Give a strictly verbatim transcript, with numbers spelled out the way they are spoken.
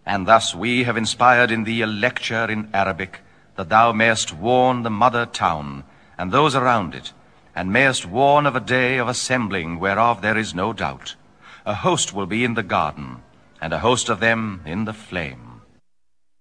And thus we have inspired in thee a lecture in Arabic, that thou mayest warn the mother town, and those around it, and mayest warn of a day of assembling whereof there is no doubt. A host will be in the garden, and a host of them in the flame.